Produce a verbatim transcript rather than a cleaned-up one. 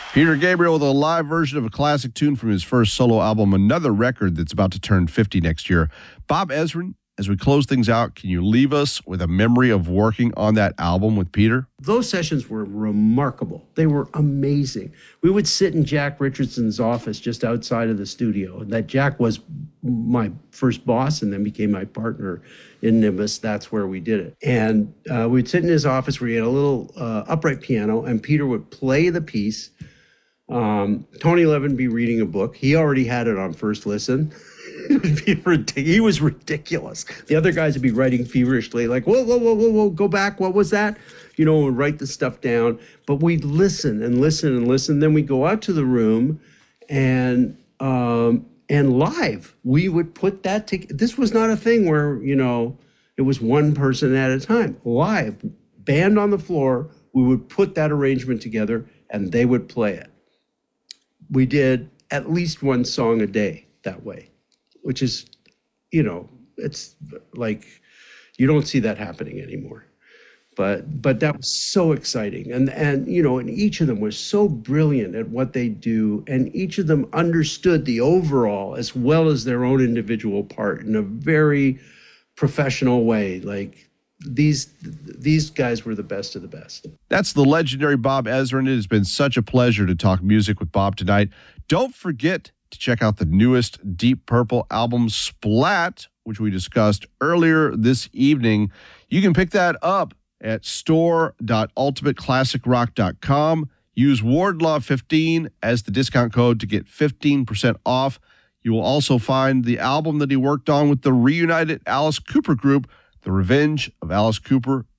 Peter Gabriel with a live version of a classic tune from his first solo album, another record that's about to turn fifty next year. Bob Ezrin, as we close things out, can you leave us with a memory of working on that album with Peter? Those sessions were remarkable. They were amazing. We would sit in Jack Richardson's office just outside of the studio. That Jack was my first boss and then became my partner in Nimbus. That's where we did it. And uh, we'd sit in his office where he had a little uh, upright piano, and Peter would play the piece. Um, Tony Levin would be reading a book. He already had it on first listen. He was ridiculous. The other guys would be writing feverishly, like, whoa, whoa, whoa, whoa, whoa, go back. What was that? You know, and write the stuff down. But we'd listen and listen and listen. Then we'd go out to the room and um, and live. We would put that together. This was not a thing where, you know, it was one person at a time. Live, band on the floor, we would put that arrangement together and they would play it. We did at least one song a day that way. Which is, you know, it's like, you don't see that happening anymore. But but that was so exciting. And, and you know, and each of them was so brilliant at what they do. And each of them understood the overall as well as their own individual part in a very professional way. Like, these these guys were the best of the best. That's the legendary Bob Ezrin. It has been such a pleasure to talk music with Bob tonight. Don't forget to check out the newest Deep Purple album, Splat, which we discussed earlier this evening. You can pick that up at store dot ultimate classic rock dot com. Use Wardlaw fifteen as the discount code to get fifteen percent off. You will also find the album that he worked on with the reunited Alice Cooper group, The Revenge of Alice Cooper